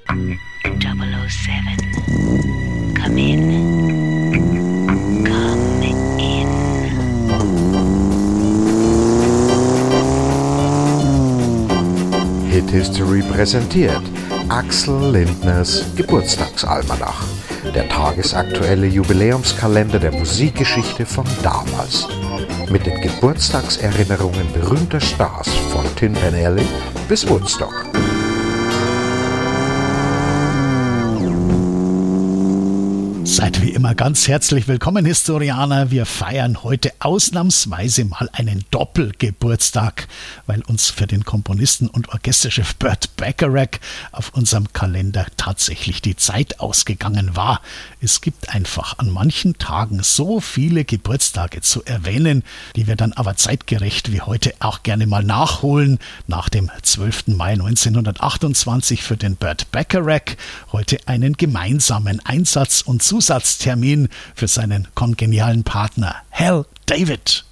007. Come in. Come in. Hit History präsentiert Axel Lindners Geburtstagsalmanach, der tagesaktuelle Jubiläumskalender der Musikgeschichte von damals. Mit den Geburtstagserinnerungen berühmter Stars von Tin Pan Alley bis Woodstock. Seid wie immer ganz herzlich willkommen, Historianer. Wir feiern heute ausnahmsweise mal einen Doppelgeburtstag, weil uns für den Komponisten und Orchesterchef Burt Bacharach auf unserem Kalender tatsächlich die Zeit ausgegangen war. Es gibt einfach an manchen Tagen so viele Geburtstage zu erwähnen, die wir dann aber zeitgerecht wie heute auch gerne mal nachholen. Nach dem 12. Mai 1928 für den Burt Bacharach, heute einen gemeinsamen Einsatz- und Zusatztermin für seinen kongenialen Partner Hal David.